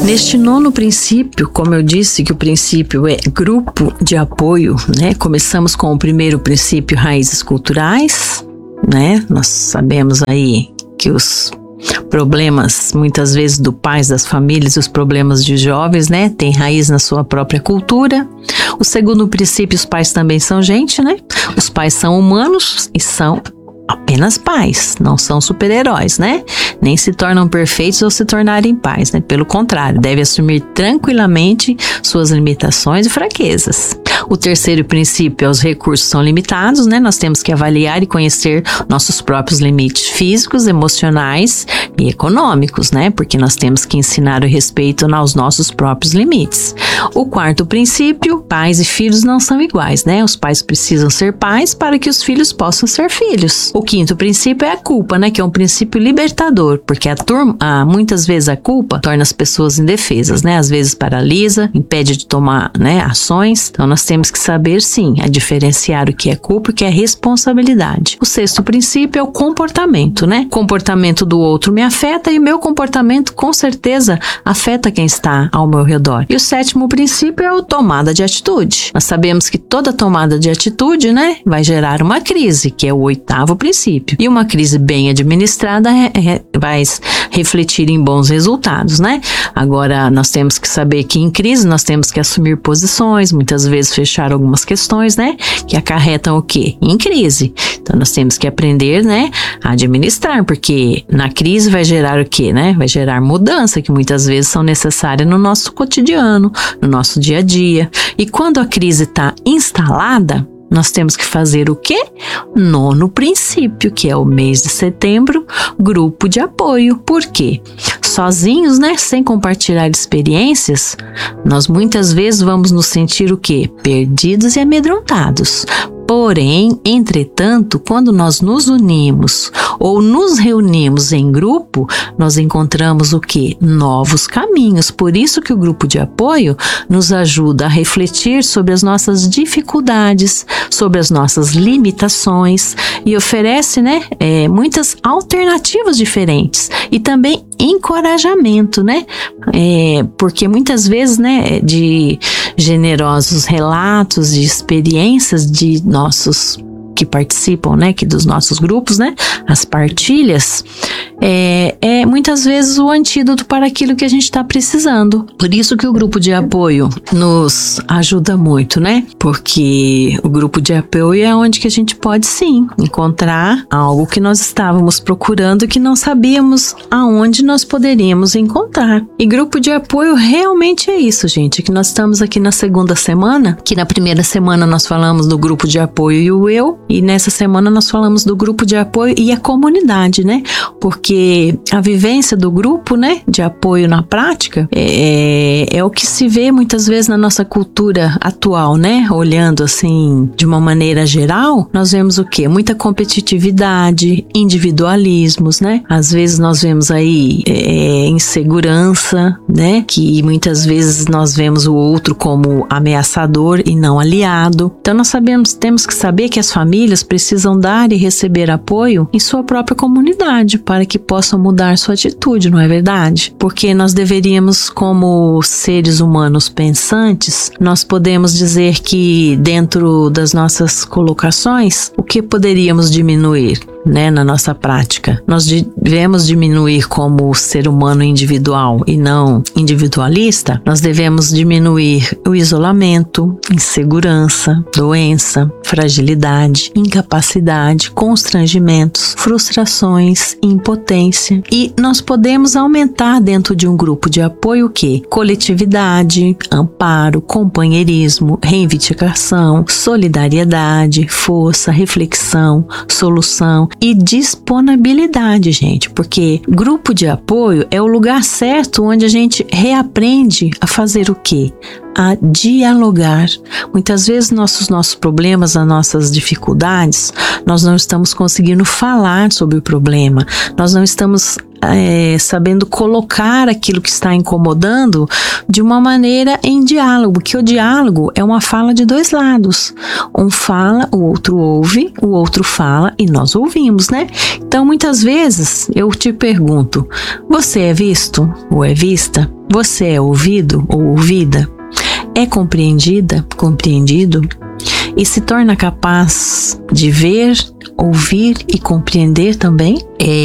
Neste nono princípio, como eu disse que o princípio é grupo de apoio, né? Começamos com o primeiro princípio, raízes culturais, né? Nós sabemos aí que os problemas, muitas vezes, do pais, das famílias, os problemas de jovens, né? Tem raiz na sua própria cultura. O segundo princípio, os pais também são gente, né? Os pais são humanos e são apenas pais, não são super-heróis, né? Nem se tornam perfeitos ou se tornarem pais, né? Pelo contrário, deve assumir tranquilamente suas limitações e fraquezas. O terceiro princípio, os recursos são limitados, né? Nós temos que avaliar e conhecer nossos próprios limites físicos, emocionais e econômicos, né? Porque nós temos que ensinar o respeito aos nossos próprios limites. O quarto princípio, pais e filhos não são iguais, né? Os pais precisam ser pais para que os filhos possam ser filhos. O quinto princípio é a culpa, né? Que é um princípio libertador, porque muitas vezes a culpa torna as pessoas indefesas, né? Às vezes paralisa, impede de tomar, né, ações. Então nós temos que saber, sim, a diferenciar o que é culpa e o que é responsabilidade. O sexto princípio é o comportamento, né? O comportamento do outro me afeta e o meu comportamento, com certeza, afeta quem está ao meu redor. E o sétimo princípio é a tomada de atitude. Nós sabemos que toda tomada de atitude, né, vai gerar uma crise, que é o oitavo princípio. E uma crise bem administrada vai refletir em bons resultados, né? Agora, nós temos que saber que em crise nós temos que assumir posições, muitas vezes fechar algumas questões, né? Que acarretam o quê? Em crise. Então, nós temos que aprender, né, a administrar, porque na crise vai gerar o quê, né? Vai gerar mudança, que muitas vezes são necessárias no nosso cotidiano, no nosso dia a dia. E quando a crise está instalada, nós temos que fazer o quê? Nono princípio, que é o mês de setembro, grupo de apoio. Por quê? Sozinhos, né, sem compartilhar experiências, nós muitas vezes vamos nos sentir o quê? Perdidos e amedrontados. Porém, entretanto, quando nós nos unimos ou nos reunimos em grupo, nós encontramos o quê? Novos caminhos. Por isso que o grupo de apoio nos ajuda a refletir sobre as nossas dificuldades, sobre as nossas limitações e oferece, né, muitas alternativas diferentes e também encorajamento, né? Porque muitas vezes, né, de generosos relatos, de experiências de nossos que participam, né, que dos nossos grupos, né, as partilhas, é muitas vezes o antídoto para aquilo que a gente está precisando. Por isso que o grupo de apoio nos ajuda muito, né, porque o grupo de apoio é onde que a gente pode, sim, encontrar algo que nós estávamos procurando que não sabíamos aonde nós poderíamos encontrar. E grupo de apoio realmente é isso, gente, que nós estamos aqui na segunda semana, que na primeira semana nós falamos do grupo de apoio e o eu, e nessa semana nós falamos do grupo de apoio e a comunidade, né? Porque a vivência do grupo, né, de apoio na prática é o que se vê muitas vezes na nossa cultura atual, né? Olhando assim de uma maneira geral, nós vemos o quê? Muita competitividade, individualismos, né? Às vezes nós vemos aí insegurança, né? Que muitas vezes nós vemos o outro como ameaçador e não aliado. Então nós temos que saber que as famílias precisam dar e receber apoio em sua própria comunidade para que possam mudar sua atitude, não é verdade? Porque nós deveríamos, como seres humanos pensantes, nós podemos dizer que dentro das nossas colocações, o que poderíamos diminuir, né, na nossa prática? Nós devemos diminuir como ser humano individual e não individualista. Nós devemos diminuir o isolamento, insegurança, doença, fragilidade, incapacidade, constrangimentos, frustrações, impotência. E nós podemos aumentar dentro de um grupo de apoio o quê? Coletividade, amparo, companheirismo, reivindicação, solidariedade, força, reflexão, solução e disponibilidade, gente, porque grupo de apoio é o lugar certo onde a gente reaprende a fazer o quê? a dialogar. Muitas vezes nossos problemas, as nossas dificuldades, nós não estamos conseguindo falar sobre o problema, nós não estamos sabendo colocar aquilo que está incomodando de uma maneira em diálogo, porque o diálogo é uma fala de dois lados. Um fala, o outro ouve, o outro fala e nós ouvimos, né? Então, muitas vezes eu te pergunto: você é visto ou é vista? Você é ouvido ou ouvida? É compreendida, compreendido? E se torna capaz de ver, ouvir e compreender também?